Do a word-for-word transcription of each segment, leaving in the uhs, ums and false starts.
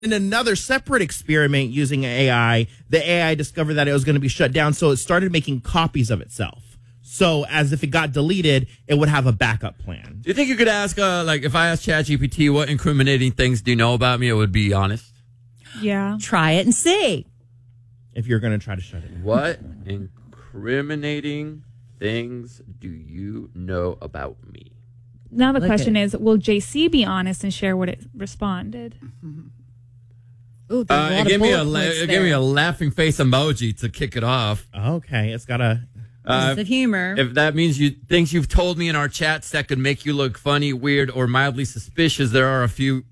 In another separate experiment using A I, the A I discovered that it was going to be shut down, so it started making copies of itself. So as if it got deleted, it would have a backup plan. Do you think you could ask, uh, like, if I asked ChatGPT what incriminating things do you know about me, it would be honest? Yeah. Try it and see. If you're going to try to shut it down. What incriminating things do you know about me? Now the Look question at- is, will J C be honest and share what it responded? Ooh, there's Uh, a lot it of gave me a bullet la- points it gave me there. a laughing face emoji to kick it off. Okay, it's got a... Uh, Sense of humor. if that means you things you've told me in our chats that could make you look funny, weird, or mildly suspicious, there are a few.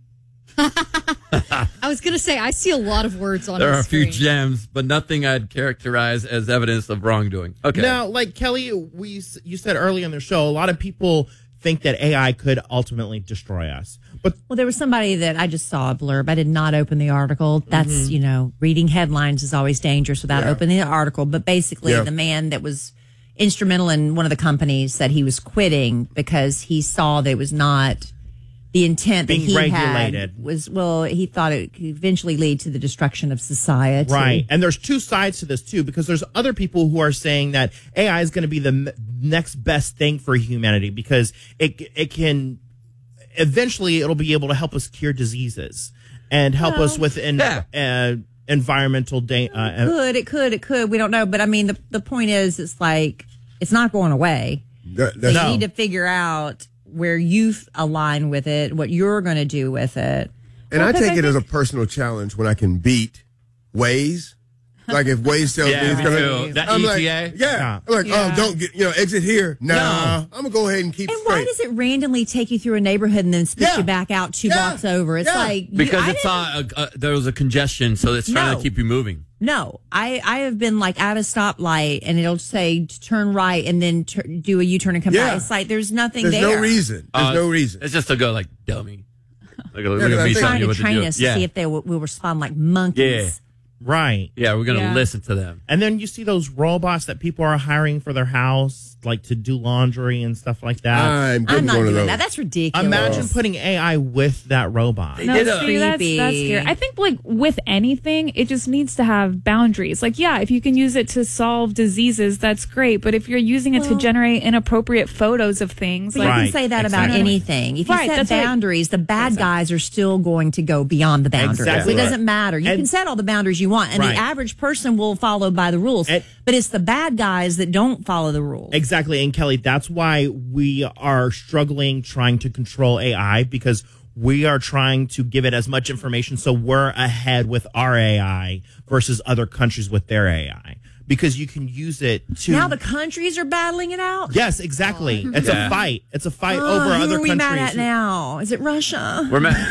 I was going to say, I see a lot of words on There the are a few screen. gems, but nothing I'd characterize as evidence of wrongdoing. Okay. Now, like Kelly, we you said earlier in the show, a lot of people think that A I could ultimately destroy us. But Well, there was somebody that I just saw a blurb. I did not open the article. That's, Mm-hmm. you know, reading headlines is always dangerous without Yeah. opening the article. But basically, Yeah. the man that was instrumental in one of the companies said he was quitting because he saw that it was not the intent Being that he regulated. had was, well, he thought it could eventually lead to the destruction of society. right, and there's two sides to this too, because there's other people who are saying that A I is going to be the m- next best thing for humanity because it it can eventually it'll be able to help us cure diseases and help us with en- Yeah. uh, environmental da- uh, Could, it could, it could. We don't know. But I mean, the, the point is, it's like, it's not going away. That, So that's, you No. need to figure out where you f- align with it, what you're going to do with it. and Well, I 'cause take I it as a think- personal challenge when I can beat Waze. Like if Waze tells Yeah, me it's me gonna, too. That I'm E like, T yeah, A? Yeah. I'm like, Yeah. oh, don't get, you know, exit here. Nah, No. I'm gonna go ahead and keep And straight. why does it randomly take you through a neighborhood and then spit Yeah. you back out two Yeah. blocks over? It's Yeah. like you- Because I it's didn't- uh, uh, there was a congestion, so it's trying No. to keep you moving. No, I, I have been like at a stoplight and it'll say to turn right and then tur do a U-turn and come Yeah. back. It's like there's nothing There's there. no reason. There's Uh, no reason. It's just to go like dummy. Like, look Yeah, at but I me think- telling Trying you to what to train do. us to Yeah. see if they will, will respond like monkeys. Yeah. right. Yeah, we're gonna Yeah. listen to them. And then you see those robots that people are hiring for their house, like to do laundry and stuff like that. I'm, I'm getting not one doing of those. that. That's ridiculous. Imagine putting A I with that robot. No, did a- see, that's, Creepy. that's scary. I think, like, with anything, it just needs to have boundaries. Like, yeah, if you can use it to solve diseases, that's great. But if you're using it to generate inappropriate photos of things, But like, you Right, can say that about exactly. anything. If you Right, set that's what- boundaries, the bad guys are still going to go beyond the boundaries. Exactly It right. doesn't matter. You And- can set all the boundaries you want, and Right. the average person will follow by the rules. And- but it's the bad guys that don't follow the rules. Exactly. And Kelly, that's why we are struggling trying to control A I because we are trying to give it as much information so we're ahead with our A I versus other countries with their A I. Because you can use it to. Now the countries are battling it out. Yes, exactly. It's Yeah. a fight. It's a fight Oh, over who other are we countries. mad at now? Is it Russia? We're mad.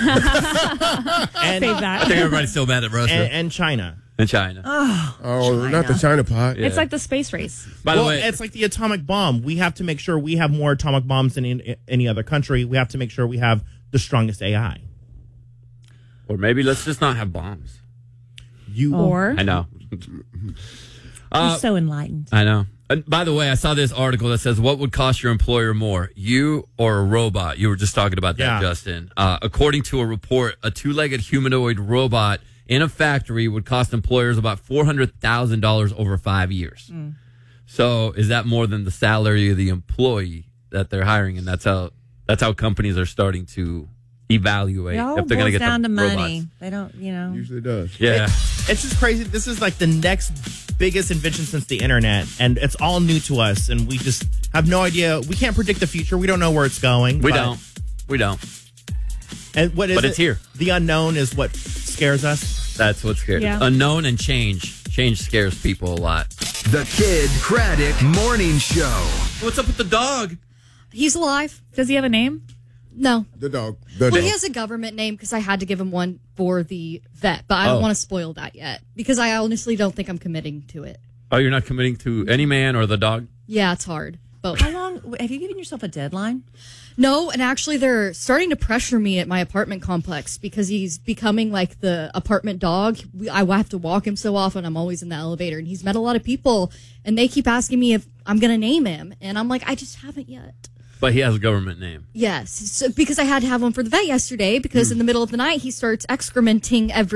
And, save I that. think everybody's still mad at Russia and, and China. and China. Oh, not the China pot. It's like the space race. By well, the way, it's like the atomic bomb. We have to make sure we have more atomic bombs than in any other country. We have to make sure we have the strongest A I. or maybe let's just not have bombs. You Or I know. You're so enlightened. I know. And by the way, I saw this article that says, what would cost your employer more, you or a robot? You were just talking about that, Yeah. Justin. Uh, according to a report, a two-legged humanoid robot in a factory would cost employers about four hundred thousand dollars over five years. So is that more than the salary of the employee that they're hiring? And that's how that's how companies are starting to evaluate It all if they're going to boils get down the to money. robots. They don't, you know. Usually does. Yeah. It's just crazy. This is like the next biggest invention since the internet, and it's all new to us, and we just have no idea. We can't predict the future. We don't know where it's going. We but- don't. We don't. And what is But it? it's here. The unknown is what scares us. That's what's scary. Yeah. Unknown and change. Change scares people a lot. The Kid Craddock Morning Show. What's up with the dog? He's alive. does he have a name? No. The dog. The Well, dog. he has a government name because I had to give him one for the vet, but I don't Oh. want to spoil that yet because I honestly don't think I'm committing to it. Oh, you're not committing to any man or the dog? Yeah, it's hard. Both. How long have you given yourself a deadline? No, and actually they're starting to pressure me at my apartment complex because he's becoming like the apartment dog. We, I have to walk him so often. I'm always in the elevator, and he's met a lot of people, and they keep asking me if I'm going to name him, and I'm like, I just haven't yet. But he has a government name. Yes, so, because I had to have one for the vet yesterday because in the middle of the night he starts excrementing every